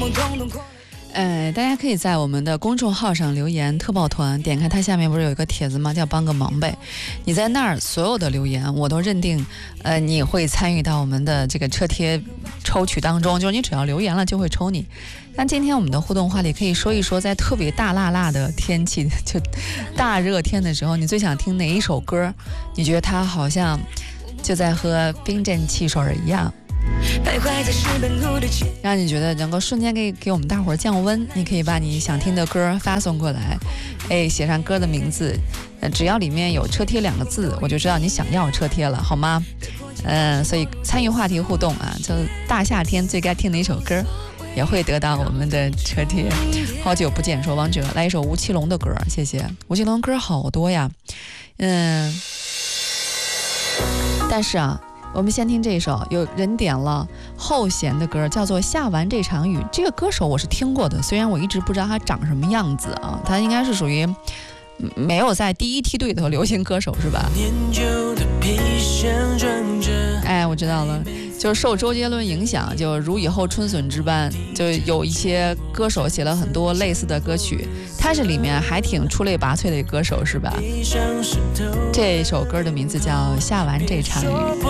大家可以在我们的公众号上留言特报团，点开它下面不是有一个帖子吗？叫帮个忙呗。你在那儿所有的留言我都认定你会参与到我们的这个车贴抽取当中，就是你只要留言了就会抽你。但今天我们的互动话题可以说一说，在特别大辣辣的天气，就大热天的时候，你最想听哪一首歌？你觉得它好像就在喝冰镇汽水一样，让你觉得能够瞬间给我们大伙儿降温。你可以把你想听的歌发送过来，写上歌的名字，只要里面有车贴2个字，我就知道你想要车贴了，好吗？所以参与话题互动啊，就大夏天最该听的一首歌，也会得到我们的车贴。好久不见，说王者来一首吴奇隆的歌，谢谢。吴奇隆歌好多呀，但是啊，我们先听这一首，有人点了后弦的歌，叫做《下完这场雨》。这个歌手我是听过的，虽然我一直不知道他长什么样子啊，他应该是属于没有在第一梯队的流行歌手是吧？我知道了，就是受周杰伦影响，就如雨后春笋之般，就有一些歌手写了很多类似的歌曲，他是里面还挺出类拔萃的歌手是吧？这首歌的名字叫《下完这场雨》。